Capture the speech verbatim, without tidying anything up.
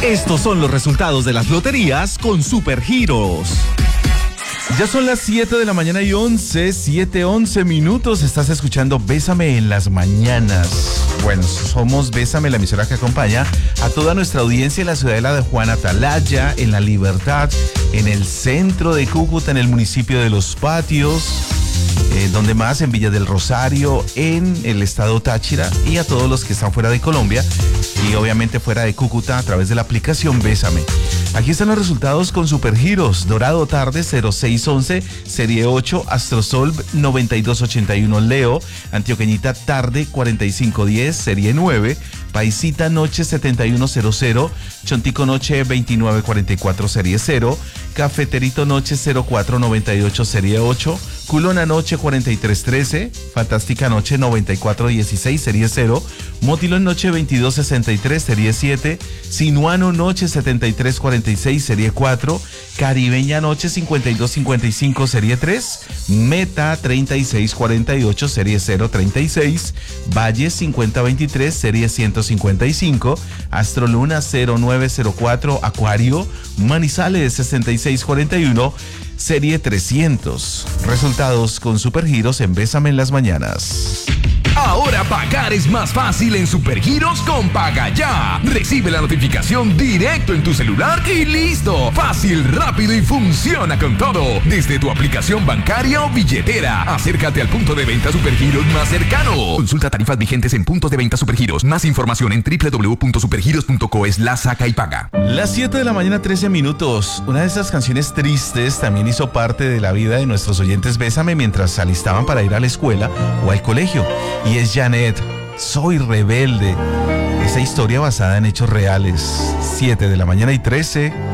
Estos son los resultados de las loterías con Supergiros. Ya son las siete de la mañana y once, siete, once minutos. Estás escuchando Bésame en las mañanas. Bueno, somos Bésame, la emisora que acompaña a toda nuestra audiencia en la ciudadela de Juan Atalaya, en La Libertad, en el centro de Cúcuta, en el municipio de Los Patios, eh, donde más, en Villa del Rosario, en el estado Táchira, y a todos los que están fuera de Colombia y obviamente fuera de Cúcuta a través de la aplicación Bésame. Aquí están los resultados con Supergiros. Dorado tarde cero seis once, serie ocho, Astrosol noventa y dos ochenta y uno Leo, Antioqueñita tarde cuarenta y cinco diez, serie nueve, Paisita noche setenta y uno cero cero, Chontico noche veintinueve cuarenta y cuatro, serie cero, Cafeterito noche cero cuatro noventa y ocho, serie ocho, Culona noche cuarenta y tres trece, Fantástica noche noventa y cuatro dieciséis, serie cero, Motilón noche veintidós sesenta y tres, serie siete, Sinuano noche setenta y tres cuarenta y seis, serie cuatro, Caribeña noche cincuenta y dos cincuenta y cinco, serie tres, Meta treinta y seis cuarenta y ocho, serie cero treinta y seis, Valle cincuenta veintitrés, serie ciento cincuenta y cinco, Astroluna cero nueve cero cuatro, Acuario, Manizales sesenta y seis cuarenta y uno, serie trescientos. Resultados con Supergiros en Bésame en las mañanas. Ahora pagar es más fácil en Supergiros con Paga Ya. Recibe la notificación directo en tu celular y listo. Fácil, rápido y funciona con todo. Desde tu aplicación bancaria o billetera. Acércate al punto de venta Supergiros más cercano. Consulta tarifas vigentes en puntos de venta Supergiros. Más información en doble u doble u doble u punto supergiros punto co slash saca y paga. Las siete de la mañana, trece minutos. Una de esas canciones tristes también hizo parte de la vida de nuestros oyentes Bésame mientras se alistaban para ir a la escuela o al colegio. Y es Janet, Soy Rebelde. Esa historia basada en hechos reales. siete de la mañana y trece.